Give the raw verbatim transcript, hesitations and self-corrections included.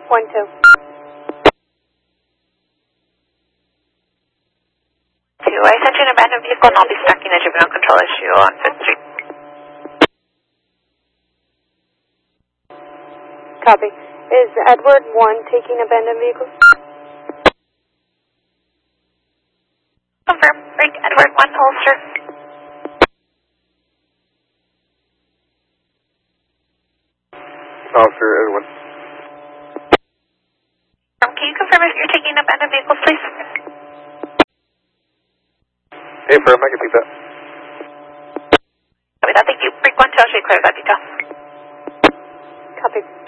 One, two. Two, I sent you an abandoned vehicle and I'll be stacking a juvenile control issue on Fifth Street. Copy. Is Edward one taking abandoned vehicles? Confirm. Break Edward one holster. Officer Edward. Um, can you confirm if you're taking abandoned vehicles, please? Hey, firm, I can take that. Copy that, thank you. Break one two, I'll show you clear that detail. Copy.